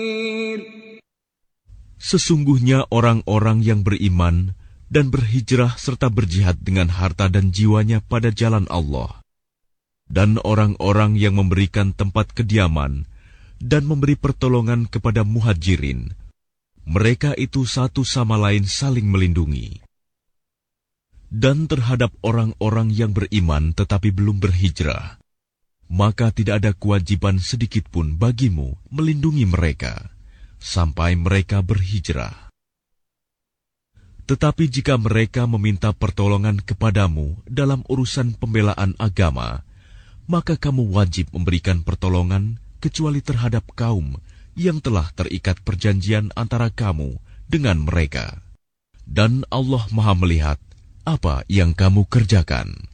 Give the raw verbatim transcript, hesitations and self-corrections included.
Sesungguhnya orang-orang yang beriman dan berhijrah serta berjihad dengan harta dan jiwanya pada jalan Allah, dan orang-orang yang memberikan tempat kediaman dan memberi pertolongan kepada muhajirin, mereka itu satu sama lain saling melindungi. Dan terhadap orang-orang yang beriman tetapi belum berhijrah, maka tidak ada kewajiban sedikitpun bagimu melindungi mereka sampai mereka berhijrah. Tetapi jika mereka meminta pertolongan kepadamu dalam urusan pembelaan agama, maka kamu wajib memberikan pertolongan kecuali terhadap kaum yang telah terikat perjanjian antara kamu dengan mereka. Dan Allah Maha melihat apa yang kamu kerjakan.